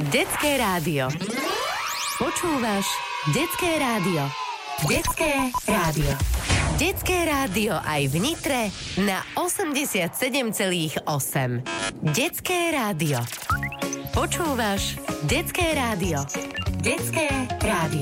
Detské rádio. Počúvaš Detské rádio. Detské rádio. Detské rádio aj v Nitre na 87,8. Detské rádio. Počúvaš Detské rádio. Detské rádio.